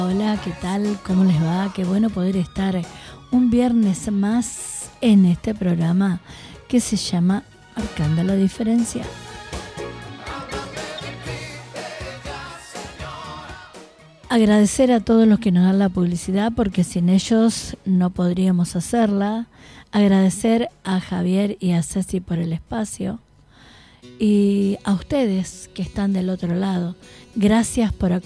Hola, ¿qué tal? ¿Cómo les va? Qué bueno poder estar un viernes más en este programa que se llama Marcando la Diferencia. Agradecer a todos los que nos dan la publicidad porque sin ellos no podríamos hacerla. Agradecer a Javier y a Ceci por el espacio. Y a ustedes que están del otro lado. Gracias por acompañarnos.